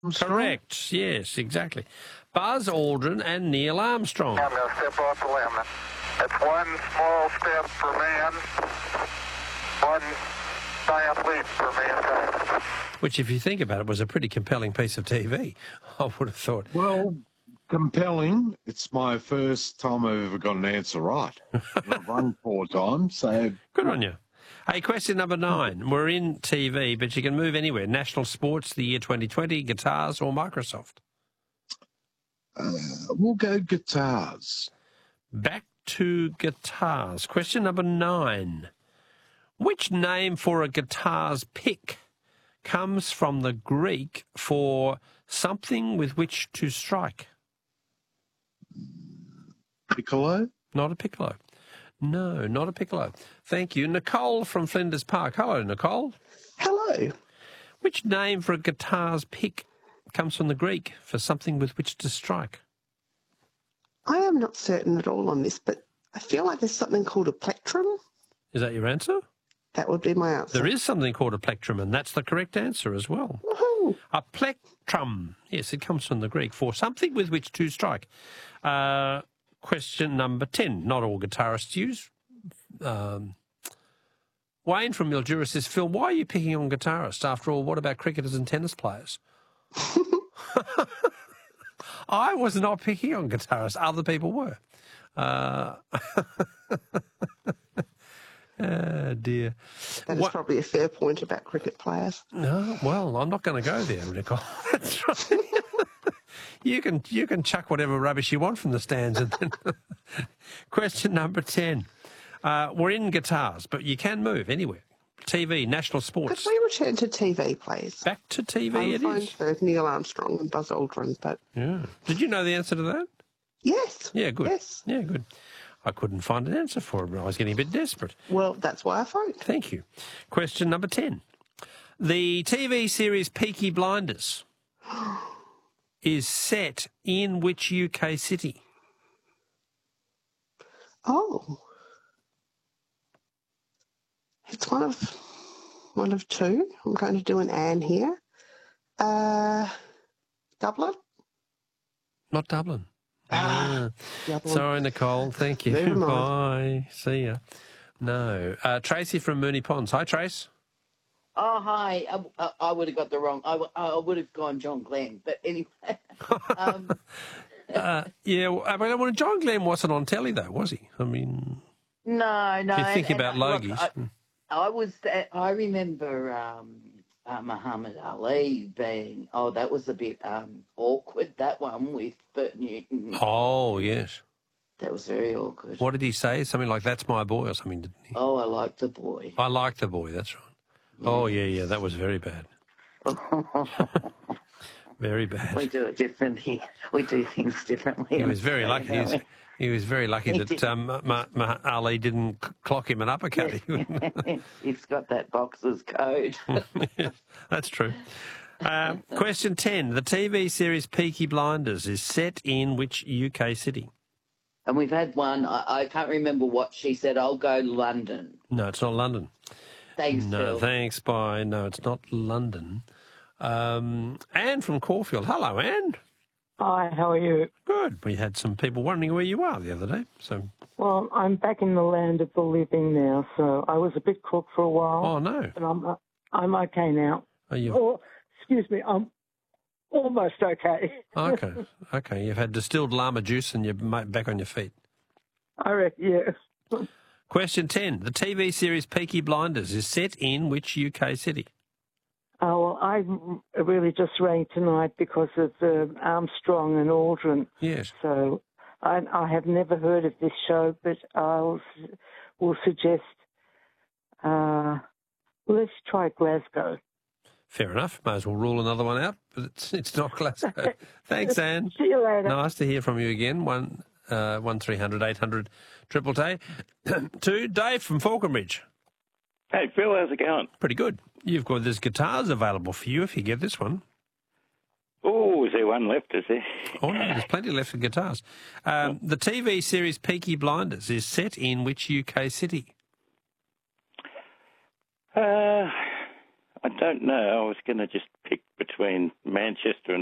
Armstrong? Correct. Yes, exactly. Buzz Aldrin and Neil Armstrong. I'm going to step off the limb. It's one small step for man, one giant leap for mankind. Which, if you think about it, was a pretty compelling piece of TV, I would have thought. Well, compelling. It's my first time I've ever got an answer right. I've run 4 times, so... Good on you. Hey, question number 9. We're in TV, but you can move anywhere. National Sports, the year 2020, guitars or Microsoft? We'll go guitars. Back to guitars. Question number 9. Which name for a guitar's pick comes from the Greek for something with which to strike? Piccolo? Not a piccolo. No, not a piccolo. Thank you. Nicole from Flinders Park. Hello, Nicole. Hello. Which name for a guitar's pick comes from the Greek for something with which to strike? I am not certain at all on this, but I feel like there's something called a plectrum. Is that your answer? That would be my answer. There is something called a plectrum, and that's the correct answer as well. Woohoo! A plectrum. Yes, it comes from the Greek for something with which to strike. Question number 10. Not all guitarists use. Wayne from Mildura says, Phil, why are you picking on guitarists? After all, what about cricketers and tennis players? I was not picking on guitarists. Other people were. Oh, dear. That is probably a fair point about cricket players. No, well, I'm not going to go there, Nicole. That's right. You can chuck whatever rubbish you want from the stands. And then question number 10. We're in guitars, but you can move anywhere. TV, national sports. Could we return to TV, please? Back to TV it is. For Neil Armstrong and Buzz Aldrin, but... Yeah. Did you know the answer to that? Yes. Yeah, good. Yes. Yeah, good. I couldn't find an answer for it. I was getting a bit desperate. Well, that's why I phoned. Thank you. Question number 10. The TV series Peaky Blinders is set in which UK city? Oh. It's one of two. I'm going to do an Anne here. Dublin? Not Dublin. Dublin. Sorry, Nicole. Thank you. Never mind. Bye. See ya. No. Tracy from Mooney Ponds. Hi, Trace. Oh, hi. I would have got the wrong. I would have gone John Glenn, but anyway. Yeah, well, John Glenn wasn't on telly, though, was he? I mean... No. If you think about Logies... I remember Muhammad Ali being, that was a bit awkward, that one with Bert Newton. Oh, yes. That was very awkward. What did he say? Something like, that's my boy or something, didn't he? Oh, I like the boy. I like the boy, that's right. Yeah. Oh, yeah, that was very bad. Very bad. We do it differently. We do things differently. He was very lucky. He was very lucky that Ali didn't clock him an uppercut. He's got that boxer's code. That's true. Question 10. The TV series Peaky Blinders is set in which UK city? And we've had one, I can't remember what she said. I'll go London. No, it's not London. Thanks, No, Phil. thanks, bye. No, it's not London. Anne from Caulfield. Hello, Anne. Hi, how are you? Good. We had some people wondering where you are the other day. So, well, I'm back in the land of the living now, so I was a bit crook for a while. Oh, no. But I'm okay now. Are you? Oh, excuse me, I'm almost okay. Okay. You've had distilled llama juice and you're back on your feet. I reckon, yes. Question 10. The TV series Peaky Blinders is set in which UK city? Oh, well, I really just rang tonight because of Armstrong and Aldrin. Yes. So I have never heard of this show, but will suggest let's try Glasgow. Fair enough. May as well rule another one out, but it's not Glasgow. Thanks, Anne. See you later. Nice to hear from you again. 1300 800 2. Dave from Falconbridge. Hey, Phil, how's it going? Pretty good. There's guitars available for you if you get this one. Oh, is there one left, is there? Oh, no, there's plenty left of guitars. The TV series Peaky Blinders is set in which UK city? I don't know. I was going to just pick between Manchester and